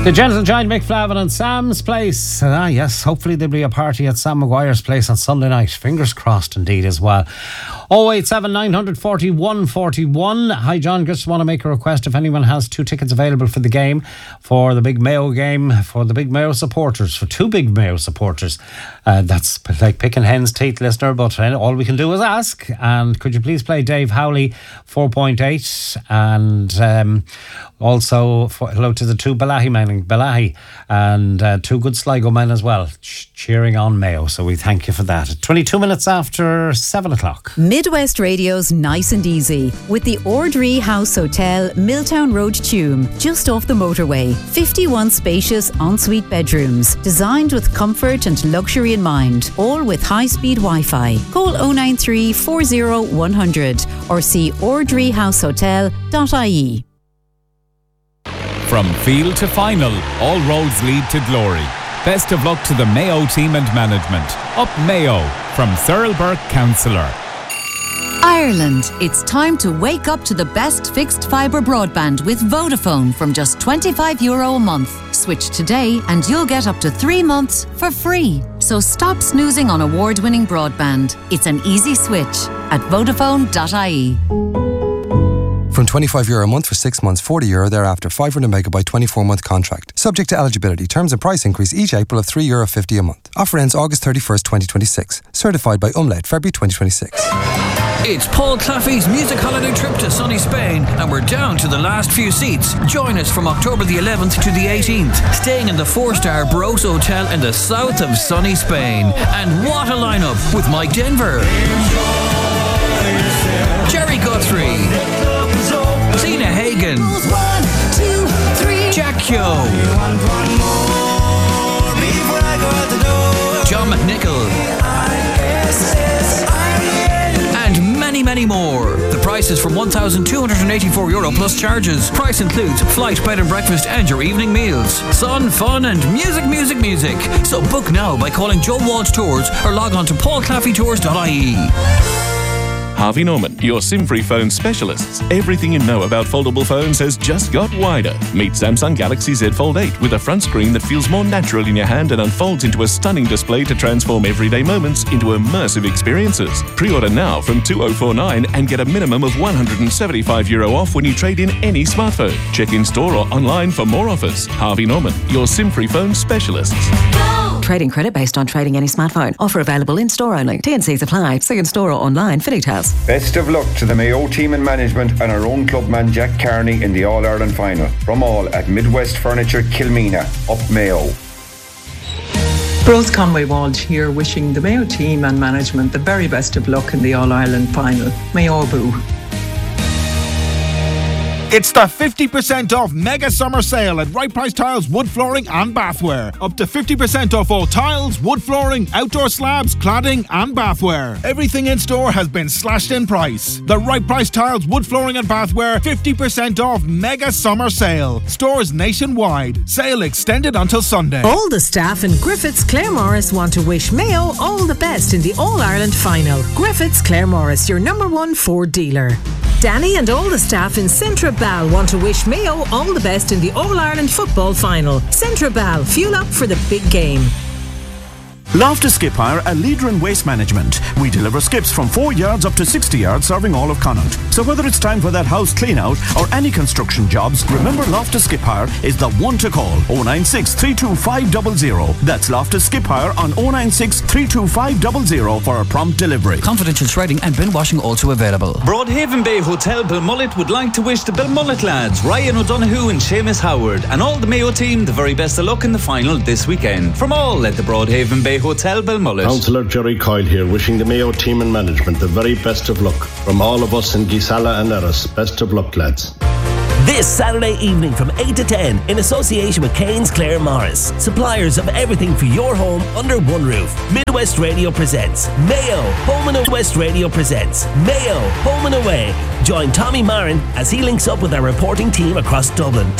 The Gentle Giant, Mick Flavin and Sam's Place. Yes, hopefully there'll be a party at Sam Maguire's place on Sunday night. Fingers crossed indeed as well. 087 940 141. Hi John, just want to make a request if anyone has 2 tickets available for the game, for the big Mayo game, for the big Mayo supporters, for 2 big Mayo supporters. That's like picking hen's teeth, listener, but all we can do is ask. And could you please play Dave Howley 4.8 and also hello to the 2 Balahi men, and 2 good Sligo men as well, cheering on Mayo. So we thank you for that. 22 minutes after 7 o'clock. Midwest Radio's Nice and Easy with the Ordree House Hotel, Milltown Road, Tuam, just off the motorway. 51 spacious ensuite bedrooms, designed with comfort and luxury in mind, all with high-speed Wi-Fi. Call 093 40 100 or see ordreehousehotel.ie. From field to final, all roads lead to glory. Best of luck to the Mayo team and management. Up Mayo, from Cyril Burke, Councillor. Ireland, it's time to wake up to the best fixed fibre broadband with Vodafone from just €25 a month. Switch today and you'll get up to 3 months for free. So stop snoozing on award-winning broadband. It's an easy switch at Vodafone.ie. From €25 a month for 6 months, €40 thereafter, 500 megabyte 24-month contract. Subject to eligibility. Terms and price increase each April of €3.50 a month. Offer ends August 31st, 2026. Certified by Umlaut, February 2026. It's Paul Claffey's music holiday trip to sunny Spain, and we're down to the last few seats. Join us from October the 11th to the 18th, staying in the 4-star Barros Hotel in the south of sunny Spain. And what a lineup with Mike Denver, Jerry Guthrie, Tina Hagen, Jack Yo, John McNichol, and many more. The price is from €1,284 plus charges. Price includes flight, bed and breakfast and your evening meals. Sun, fun and music. So book now by calling Joe Walsh Tours or log on to paulclaffeytours.ie. Harvey Norman, your SIM-free phone specialists. Everything you know about foldable phones has just got wider. Meet Samsung Galaxy Z Fold 8 with a front screen that feels more natural in your hand and unfolds into a stunning display to transform everyday moments into immersive experiences. Pre-order now from €2049 and get a minimum of €175 off when you trade in any smartphone. Check in store or online for more offers. Harvey Norman, your SIM-free phone specialists. Trading credit based on trading any smartphone. Offer available in store only. T&Cs apply. See in store or online for details. Best of luck to the Mayo team and management and our own clubman Jack Carney in the All-Ireland final. From all at Midwest Furniture, Kilmena. Up Mayo. Rose Conway Walsh here, wishing the Mayo team and management the very best of luck in the All-Ireland final. Mayo Boo. It's the 50% off mega summer sale at Right Price Tiles, Wood Flooring and Bathware. Up to 50% off all tiles, wood flooring, outdoor slabs, cladding and bathware. Everything in store has been slashed in price. The Right Price Tiles, Wood Flooring and Bathware 50% off mega summer sale. Stores nationwide. Sale extended until Sunday. All the staff in Griffiths Claremorris want to wish Mayo all the best in the All-Ireland final. Griffiths Claremorris, your #1 Ford dealer. Danny and all the staff in Centra Bal want to wish Mayo all the best in the All-Ireland football final. Centra Bal, fuel up for the big game. Loftus Skip Hire, a leader in waste management. We deliver skips from 4 yards up to 60 yards, serving all of Connaught. So whether it's time for that house clean out or any construction jobs, remember Loftus Skip Hire is the one to call. 096 325 00. That's Loftus Skip Hire on 096 325 00 for a prompt delivery. Confidential shredding and bin washing also available. Broadhaven Bay Hotel Belmullet would like to wish the Belmullet lads, Ryan O'Donoghue and Seamus Howard, and all the Mayo team the very best of luck in the final this weekend. From all at the Broadhaven Bay Hotel Belmullet. Councillor Jerry Coyle here, wishing the Mayo team and management the very best of luck. From all of us in Gisala and Erris, best of luck, lads. This Saturday evening from 8 to 10 in association with Kane's Claremorris, suppliers of everything for your home under one roof. Midwest Radio presents Mayo Home and Away. West Radio presents Mayo Home and Away. Join Tommy Marin as he links up with our reporting team across Dublin